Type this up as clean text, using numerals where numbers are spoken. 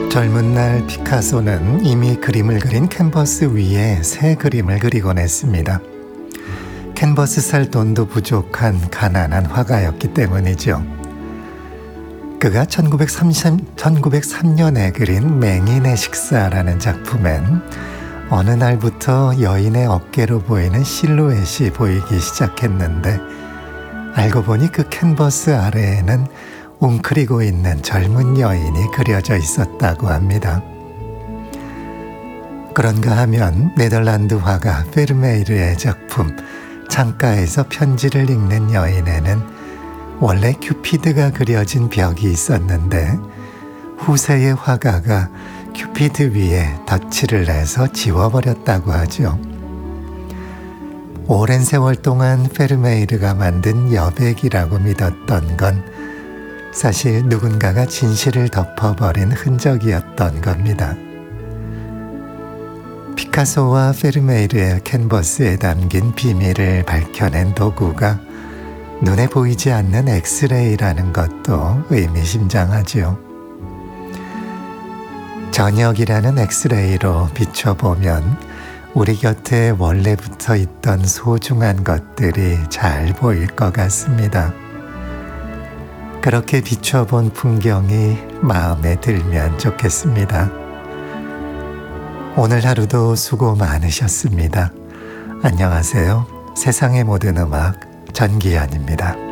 젊은 날 피카소는 이미 그림을 그린 캔버스 위에 새 그림을 그리곤 했습니다. 캔버스 살 돈도 부족한 가난한 화가였기 때문이죠. 그가 1903년에 그린 맹인의 식사라는 작품엔 어느 날부터 여인의 어깨로 보이는 실루엣이 보이기 시작했는데, 알고 보니 그 캔버스 아래에는 웅크리고 있는 젊은 여인이 그려져 있었다고 합니다. 그런가 하면 네덜란드 화가 페르메이르의 작품 창가에서 편지를 읽는 여인에는 원래 큐피드가 그려진 벽이 있었는데, 후세의 화가가 큐피드 위에 덧칠을 해서 지워버렸다고 하죠. 오랜 세월 동안 페르메이르가 만든 여백이라고 믿었던 건 사실 누군가가 진실을 덮어버린 흔적이었던 겁니다. 피카소와 페르메이르의 캔버스에 담긴 비밀을 밝혀낸 도구가 눈에 보이지 않는 엑스레이라는 것도 의미심장하죠. 저녁이라는 엑스레이로 비춰보면 우리 곁에 원래부터 있던 소중한 것들이 잘 보일 것 같습니다. 그렇게 비춰본 풍경이 마음에 들면 좋겠습니다. 오늘 하루도 수고 많으셨습니다. 안녕하세요. 세상의 모든 음악 전기현입니다.